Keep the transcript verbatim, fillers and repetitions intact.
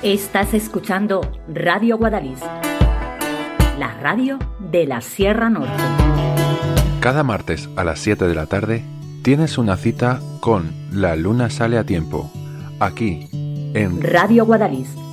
Estás escuchando Radio Guadalís, la radio de la Sierra Norte. Cada martes a las siete de la tarde tienes una cita con La Luna Sale a Tiempo, aquí en Radio Guadalís,